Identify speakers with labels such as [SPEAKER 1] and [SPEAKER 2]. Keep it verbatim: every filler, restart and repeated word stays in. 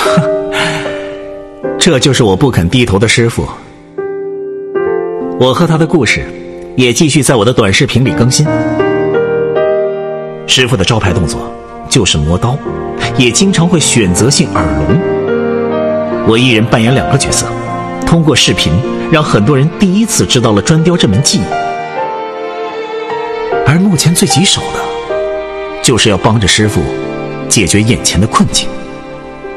[SPEAKER 1] 这就是我不肯低头的师傅。我和他的故事也继续在我的短视频里更新。师傅的招牌动作就是磨刀，也经常会选择性耳聋。我一人扮演两个角色，通过视频让很多人第一次知道了砖雕这门技艺。而目前最棘手的就是要帮着师傅解决眼前的困境。